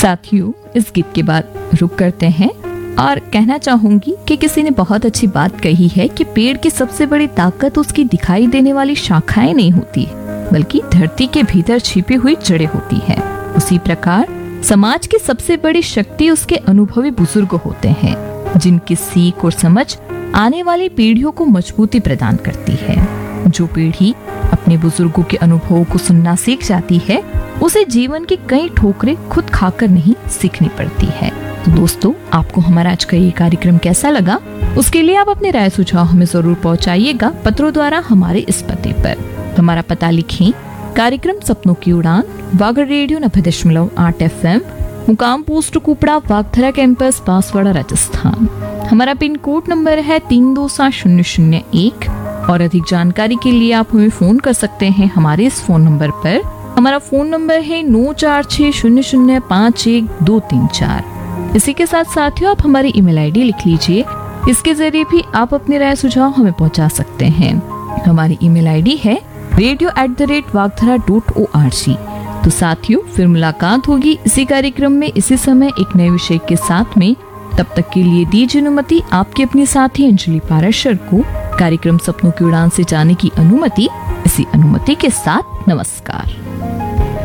साथियों, इस गीत के बाद रुक करते हैं और कहना चाहूंगी कि किसी ने बहुत अच्छी बात कही है कि पेड़ की सबसे बड़ी ताकत उसकी दिखाई देने वाली शाखाएं नहीं होती, बल्कि धरती के भीतर छिपी हुई जड़ें होती हैं। उसी प्रकार समाज की सबसे बड़ी शक्ति उसके अनुभवी बुजुर्ग होते हैं, जिनकी सीख और समझ आने वाली पीढ़ियों को मजबूती प्रदान करती है। जो पीढ़ी अपने बुजुर्गों के अनुभवों को सुनना सीख जाती है, उसे जीवन की कई ठोकरें खुद खाकर नहीं सीखनी पड़ती है। तो दोस्तों, आपको हमारा आज का ये कार्यक्रम कैसा लगा, उसके लिए आप अपने राय सुझाव हमें जरूर पहुंचाइएगा पत्रों द्वारा हमारे इस पते पर। हमारा पता लिखें, कार्यक्रम सपनों की उड़ान, वागड़ रेडियो 90.8 FM, मुकाम पोस्ट कुपड़ा, वागधरा कैंपस, बांसवाड़ा, राजस्थान। हमारा पिन कोड नंबर है 327001 और अधिक जानकारी के लिए आप हमें फोन कर सकते हैं हमारे इस फोन नंबर पर। हमारा फोन नंबर है 9460051234। इसी के साथ साथियों, आप हमारी ईमेल आईडी लिख लीजिए, इसके जरिए भी आप अपने राय सुझाव हमें पहुंचा सकते हैं। हमारी ईमेल आईडी है radio@vagdhara.org। तो साथियों, फिर मुलाकात होगी इसी कार्यक्रम में इसी समय एक नए विषय के साथ में। तब तक के लिए दीजिए अनुमति आपकी अपनी साथी अंजलि पाराशर को कार्यक्रम सपनों की उड़ान से जाने की अनुमति। इसी अनुमति के साथ नमस्कार।